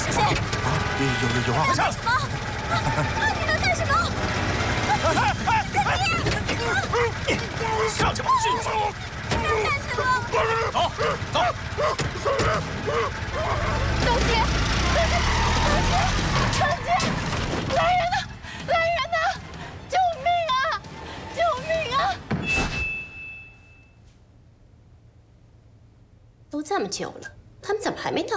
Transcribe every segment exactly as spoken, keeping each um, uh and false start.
是谁？ 啊，有有有啊！ 快上！啊！啊！你能干什么？爹！上去吧，进去！不要干什么？走走！ 当姐，当姐，当姐，来人呐！来人呐！救命啊！救命啊！ 都这么久了，他们怎么还没到？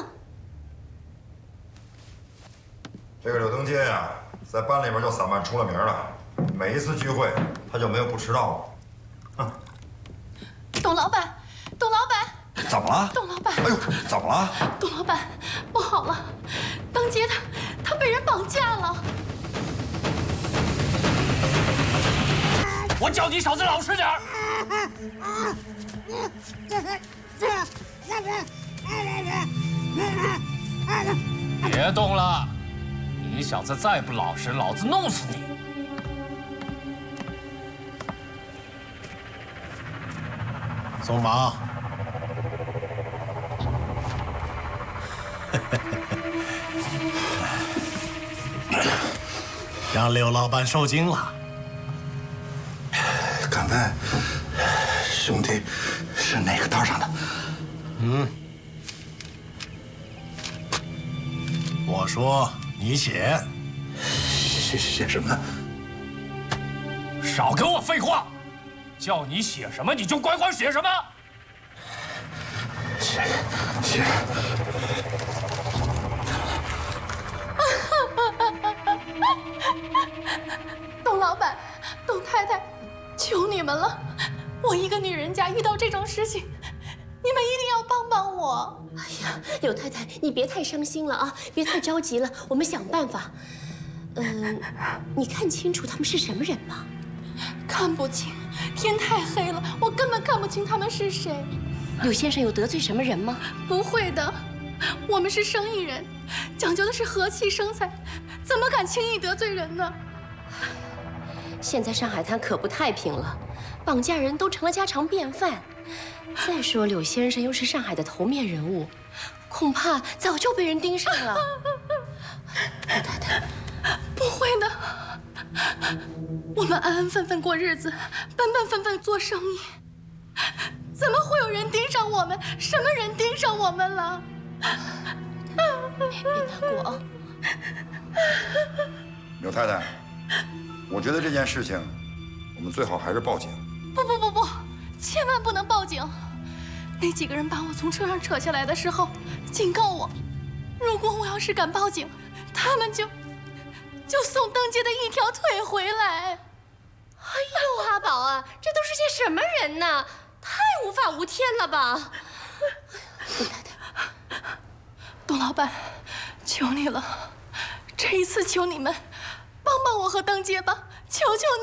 这个柳登阶呀，在班里边就散漫出了名了。每一次聚会，他就没有不迟到过。哼！ 董老板，董老板， 怎么了？ 董老板， 哎呦，怎么了？ 董老板，不好了，当街他他被人绑架了。 我叫你小子老实点儿！别动了！你小子再不老实，老子弄死你！ 松绑。让柳老板受惊了。 刚才兄弟是哪个道上的？ 嗯，我说你写， 写写什么？ 少跟我废话！叫你写什么你就乖乖写什么。 写写。 董老板，董太太，求你们了！我一个女人家遇到这种事情，你们一定要帮帮我！ 哎呀，柳太太，你别太伤心了啊，别太着急了，我们想办法。嗯，你看清楚他们是什么人吗？ 看不清，天太黑了，我根本看不清他们是谁。 柳先生有得罪什么人吗？ 不会的，我们是生意人，讲究的是和气生财，怎么敢轻易得罪人呢？ 现在上海滩可不太平了，绑架人都成了家常便饭。再说柳先生又是上海的头面人物，恐怕早就被人盯上了。柳太太， 不会的，我们安安分分过日子，本本分分做生意，怎么会有人盯上我们？什么人盯上我们了？ 别难过啊。 柳太太，我觉得这件事情，我们最好还是报警。 不不不不，千万不能报警！那几个人把我从车上扯下来的时候，警告我，如果我要是敢报警，他们就就送登阶的一条腿回来。 哎呦，阿宝啊，这都是些什么人呢？太无法无天了吧！董太太， 董老板，求你了，这一次求你们，帮帮我和登阶吧，求求